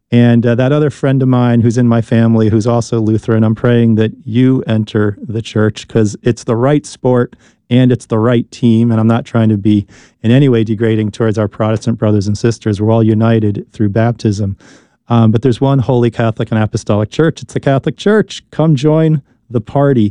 And that other friend of mine who's in my family, who's also Lutheran, I'm praying that you enter the church because it's the right sport and it's the right team. And I'm not trying to be in any way degrading towards our Protestant brothers and sisters. We're all united through baptism. But there's one holy Catholic and Apostolic Church. It's the Catholic Church. Come join the party.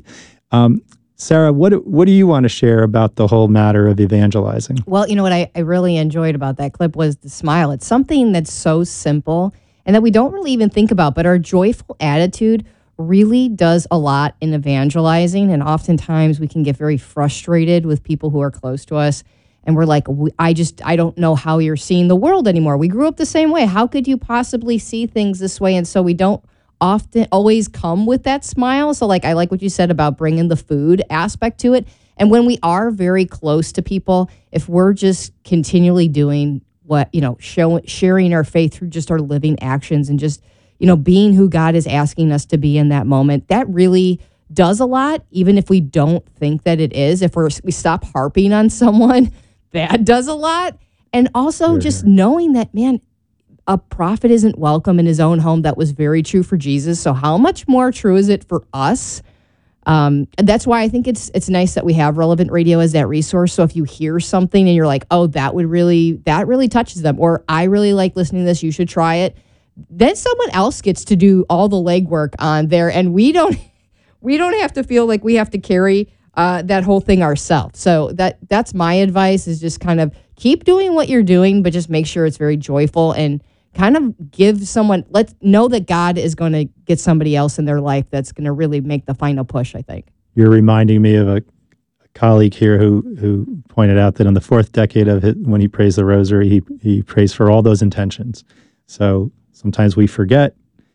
Sarah, what do you want to share about the whole matter of evangelizing? Well, you know what I really enjoyed about that clip was the smile. It's something that's so simple and that we don't really even think about, but our joyful attitude really does a lot in evangelizing. And oftentimes we can get very frustrated with people who are close to us. And we're like, I don't know how you're seeing the world anymore. We grew up the same way. How could you possibly see things this way? And so we don't often always come with that smile. So like, I like what you said about bringing the food aspect to it. And when we are very close to people, if we're just continually doing what, sharing our faith through just our living actions and just, being who God is asking us to be in that moment, that really does a lot, even if we don't think that it is. If we stop harping on someone, that does a lot. And also just knowing that, man, a prophet isn't welcome in his own home. That was very true for Jesus. So how much more true is it for us? And that's why I think it's nice that we have Relevant Radio as that resource. So if you hear something and you're like, oh, that really touches them, or I really like listening to this, you should try it. Then someone else gets to do all the legwork on there, and we don't have to feel like we have to carry that whole thing ourselves. So that's my advice, is just kind of keep doing what you're doing, but just make sure it's very joyful and kind of give someone, let's know that God is going to get somebody else in their life that's going to really make the final push, I think. You're reminding me of a colleague here who pointed out that in the fourth decade of it, when he prays the rosary, he prays for all those intentions. So sometimes we forget.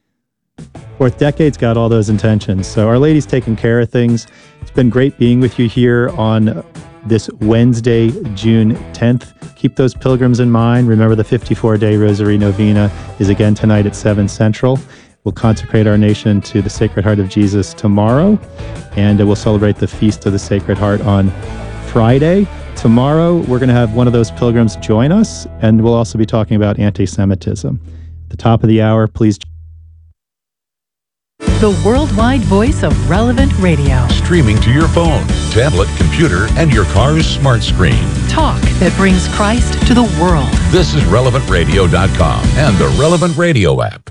Fourth decade's got all those intentions. So Our Lady's taking care of things. It's been great being with you here on this Wednesday, June 10th. Keep those pilgrims in mind. Remember, the 54-day Rosary Novena is again tonight at 7 Central. We'll consecrate our nation to the Sacred Heart of Jesus tomorrow, and we'll celebrate the Feast of the Sacred Heart on Friday. Tomorrow, we're going to have one of those pilgrims join us, and we'll also be talking about anti-Semitism. At the top of the hour, please. The worldwide voice of Relevant Radio. Streaming to your phone, tablet, computer, and your car's smart screen. Talk that brings Christ to the world. This is RelevantRadio.com and the Relevant Radio app.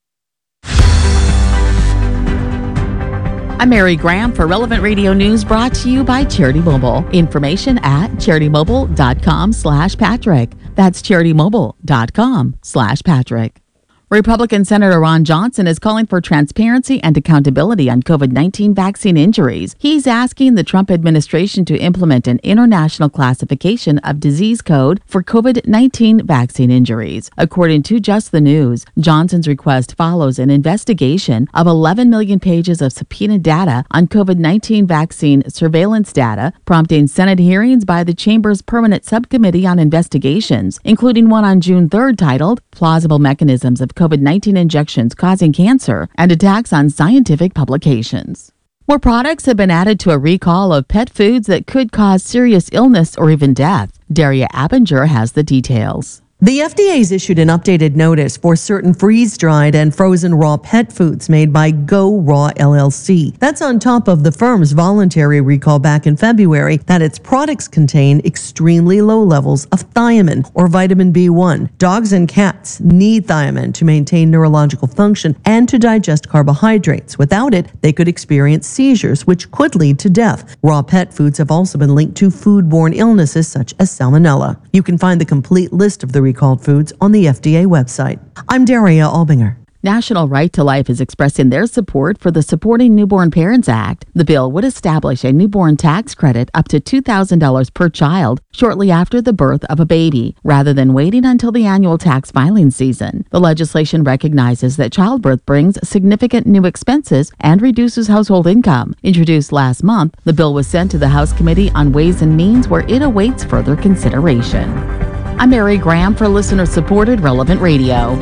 I'm Mary Graham for Relevant Radio News, brought to you by Charity Mobile. Information at CharityMobile.com/Patrick. That's CharityMobile.com/Patrick. Republican Senator Ron Johnson is calling for transparency and accountability on COVID-19 vaccine injuries. He's asking the Trump administration to implement an international classification of disease code for COVID-19 vaccine injuries. According to Just the News, Johnson's request follows an investigation of 11 million pages of subpoenaed data on COVID-19 vaccine surveillance data, prompting Senate hearings by the Chamber's Permanent Subcommittee on Investigations, including one on June 3rd titled Plausible Mechanisms of COVID-19 Injections Causing Cancer and Attacks on Scientific Publications. More products have been added to a recall of pet foods that could cause serious illness or even death. Daria Appinger has the details. The FDA's issued an updated notice for certain freeze-dried and frozen raw pet foods made by Go Raw LLC. That's on top of the firm's voluntary recall back in February that its products contain extremely low levels of thiamine or vitamin B1. Dogs and cats need thiamine to maintain neurological function and to digest carbohydrates. Without it, they could experience seizures, which could lead to death. Raw pet foods have also been linked to foodborne illnesses such as salmonella. You can find the complete list of the recalled foods on the FDA website. I'm Daria Albinger. National Right to Life is expressing their support for the Supporting Newborn Parents Act. The bill would establish a newborn tax credit up to $2,000 per child shortly after the birth of a baby, rather than waiting until the annual tax filing season. The legislation recognizes that childbirth brings significant new expenses and reduces household income. Introduced last month, the bill was sent to the House Committee on Ways and Means, where it awaits further consideration. I'm Mary Graham for listener-supported Relevant Radio.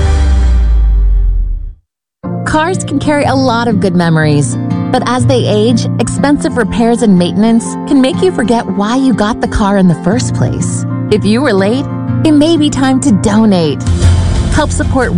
Cars can carry a lot of good memories, but as they age, expensive repairs and maintenance can make you forget why you got the car in the first place. If you were late, it may be time to donate. Help support